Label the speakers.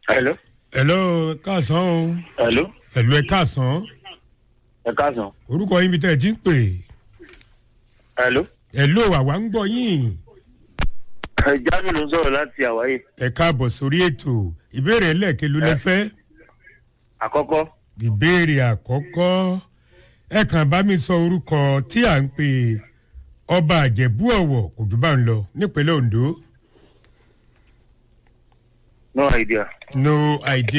Speaker 1: Hello.
Speaker 2: Hello, káàsán.
Speaker 1: Hello.
Speaker 2: Hello, ẹ káàsán.
Speaker 1: Ẹ káàsán.
Speaker 2: Orúkọ yín bí tẹ́ ẹ ti ń pè.
Speaker 1: Hello.
Speaker 2: Hello, àwa ń gbọ́ yín.
Speaker 1: Jamiu ló ń sọ̀rọ̀ láti Hawaii.
Speaker 2: Ẹ káàbọ̀ sórí ètò. Ìbéèrè ẹlẹ́ẹ̀kẹ́ ló lẹ fẹ́.
Speaker 1: Àkọ́kọ́.
Speaker 2: Ìbéèrè àkọ́kọ́. Ẹ kàn bá mi sọ orúkọ tí à ń pè ọba Àjẹ̀bú Ọ̀wọ̀ kò jù bá ń lọ nípínlẹ̀ Ondo.
Speaker 1: No idea.
Speaker 2: No idea.